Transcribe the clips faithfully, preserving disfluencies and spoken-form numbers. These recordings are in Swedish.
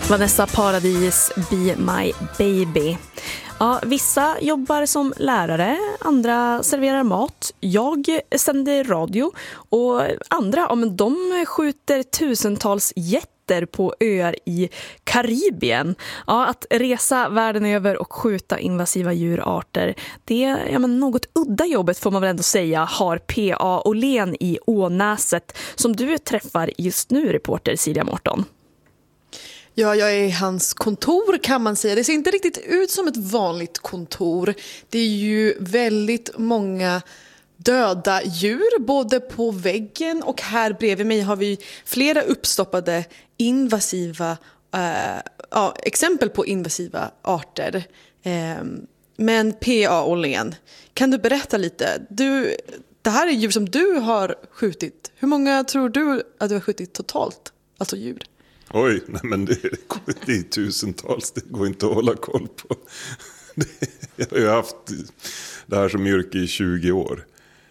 Vanessa Paradis, Be My Baby. Ja, vissa jobbar som lärare, andra serverar mat. Jag sänder radio och andra, ja, men de skjuter tusentals jätter på öar i Karibien. Ja, att resa världen över och skjuta invasiva djurarter, det är ja, men något udda jobbet får man väl ändå säga, har P A Åhlén i Ånäset, som du träffar just nu, reporter Silja Mårton. Ja, jag är i hans kontor kan man säga. Det ser inte riktigt ut som ett vanligt kontor. Det är ju väldigt många döda djur både på väggen och här bredvid mig har vi flera uppstoppade invasiva äh, ja, exempel på invasiva arter. Eh, men P A Åhlén, kan du berätta lite? Du, det här är djur som du har skjutit. Hur många tror du att du har skjutit totalt? Alltså djur. Oj, nej men det, det är tusentals, det går inte att hålla koll på. Det, jag har haft det här som yrke i tjugo år.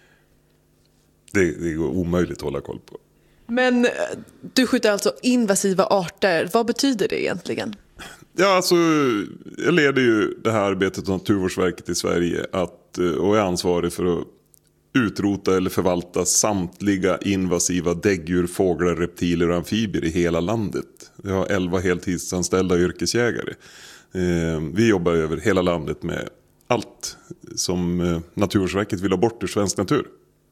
Det, det går omöjligt att hålla koll på. Men du skjuter alltså invasiva arter. Vad betyder det egentligen? Ja, alltså jag leder ju det här arbetet på Naturvårdsverket i Sverige att, och är ansvarig för att utrota eller förvalta samtliga invasiva däggdjur, fåglar, reptiler och amfibier i hela landet. Vi har elva heltidsanställda yrkesjägare. Vi jobbar över hela landet med allt som Naturvårdsverket vill ha bort ur svensk natur.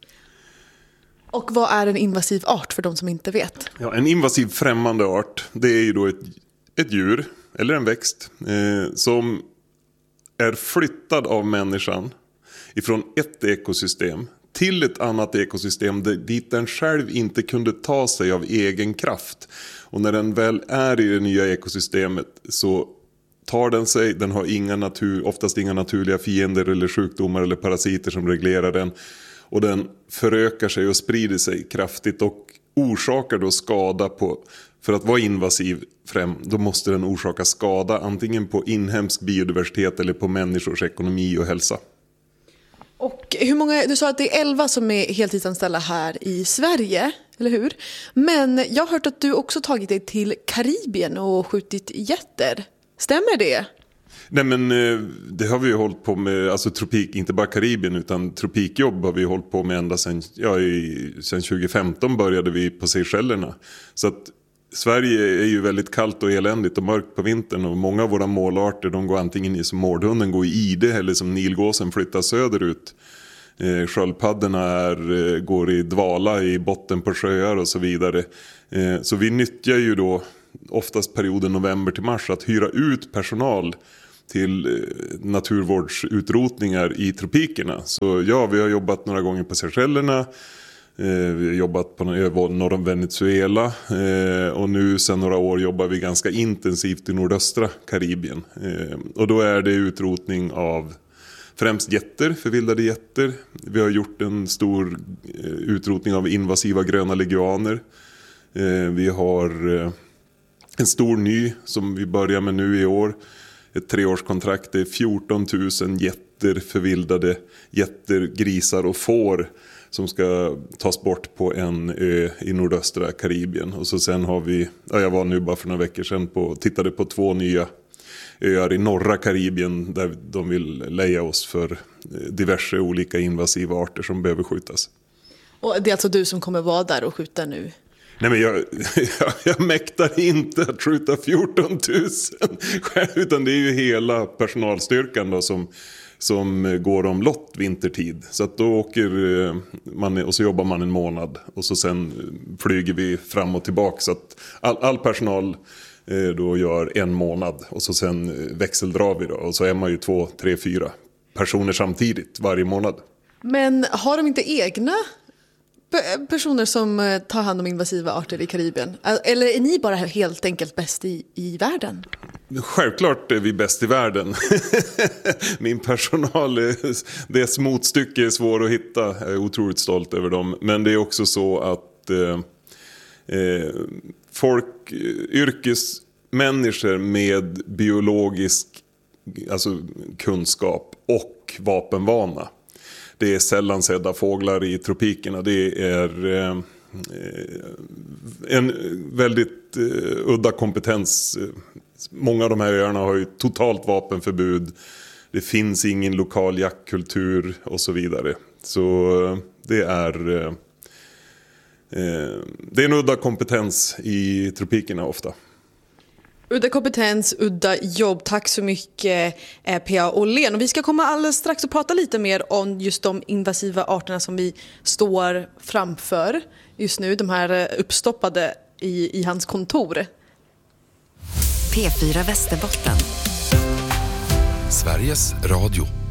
Och vad är en invasiv art för de som inte vet? Ja, en invasiv främmande art, det är ju då ett, ett djur eller en växt eh, som är flyttad av människan ifrån ett ekosystem till ett annat ekosystem dit den själv inte kunde ta sig av egen kraft. Och när den väl är i det nya ekosystemet så tar den sig, den har inga natur, oftast inga naturliga fiender eller sjukdomar eller parasiter som reglerar den. Och den förökar sig och sprider sig kraftigt och orsakar då skada på, för att vara invasiv främ, då måste den orsaka skada antingen på inhemsk biodiversitet eller på människors ekonomi och hälsa. Och hur många, du sa att det är elva som är heltidsanställda här i Sverige, eller hur? Men jag har hört att du också tagit dig till Karibien och skjutit jätter. Stämmer det? Nej, men det har vi ju hållit på med, alltså tropik, inte bara Karibien utan tropikjobb har vi hållit på med ända sedan, ja, i, sedan tjugo femton började vi på Seychellerna. Så att Sverige är ju väldigt kallt och eländigt och mörkt på vintern och många av våra målarter, de går antingen i som mårdhunden går i ide eller som nilgåsen flyttar söderut. Eh, sköldpaddorna är, eh, går i dvala i botten på sjöar och så vidare. Eh, så vi nyttjar ju då oftast perioden november till mars att hyra ut personal till eh, naturvårdsutrotningar i tropikerna. Så ja, vi har jobbat några gånger på Seychellerna. Eh, vi har jobbat på norr om Venezuela eh, och nu sedan några år jobbar vi ganska intensivt i nordöstra Karibien. Eh, och då är det utrotning av främst jätter, förvildade jätter. Vi har gjort en stor eh, utrotning av invasiva gröna leguaner. Eh, vi har eh, en stor ny som vi börjar med nu i år. Ett treårskontrakt, det är fjorton tusen jätter, förvildade jätter, grisar och får som ska tas bort på en ö i nordöstra Karibien. Och så sen har vi, ja, jag var nu bara för några veckor sedan på, tittade på två nya öar i norra Karibien där de vill leja oss för diverse olika invasiva arter som behöver skjutas. Och det är alltså du som kommer vara där och skjuta nu? Nej, men jag, jag, jag mäktar inte att skjuta fjorton tusen utan det är ju hela personalstyrkan då som, som går om lott vintertid. Så att då åker man och så jobbar man en månad och så sen flyger vi fram och tillbaka. Så att all, all personal då gör en månad och så sen växeldrar vi då. Och så är man ju två, tre, fyra personer samtidigt varje månad. Men har de inte egna personer som tar hand om invasiva arter i Karibien? Eller är ni bara helt enkelt bäst i, i världen? Självklart är vi bäst i världen. Min personal, dess motstycke är svår att hitta. Jag är otroligt stolt över dem. Men det är också så att eh, folk, yrkesmänniskor med biologisk alltså kunskap och vapenvana. Det är sällan sedda fåglar i tropikerna. Det är, en väldigt udda kompetens. Många av de här öarna har ju totalt vapenförbud. Det finns ingen lokal jaktkultur och så vidare. Så det är, eh, det är en udda kompetens i tropikerna ofta. Udda kompetens, udda jobb. Tack så mycket P A Åhlén. Och vi ska komma alldeles strax och prata lite mer om just de invasiva arterna som vi står framför just nu. De här uppstoppade i, i hans kontor. P fyra Västerbotten. Sveriges Radio.